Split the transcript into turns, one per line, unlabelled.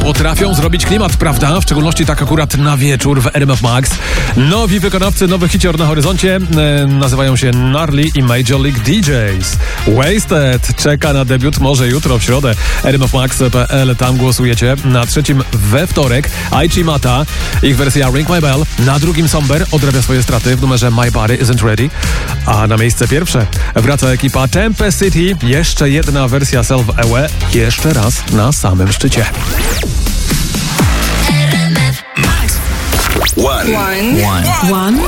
Potrafią zrobić klimat, prawda? W szczególności tak akurat na wieczór w RMF Max. Nowi wykonawcy, nowy hicior na horyzoncie. Nazywają się Gnarly i Major League DJs. Wasted czeka na debiut może jutro w środę. RMFmax.pl, tam głosujecie. Na trzecim we wtorek Aichi Mata, ich wersja Ring My Bell. Na drugim Somber odrabia swoje straty w numerze My Body Isn't Ready. A na miejsce pierwsze wraca ekipa Tempest City. Jeszcze jedna wersja Self Aware. Jeszcze raz na samym szczycie.
One